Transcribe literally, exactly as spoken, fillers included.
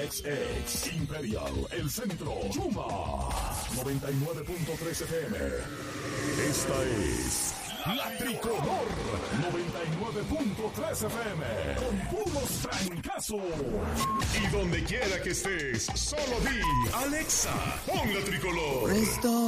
X X, Imperial, El Centro, Chuma, noventa y nueve punto tres F M. Esta es La Tricolor, noventa y nueve punto tres F M, con puros trancazos. Y donde quiera que estés, solo di, Alexa, pon La Tricolor. Esto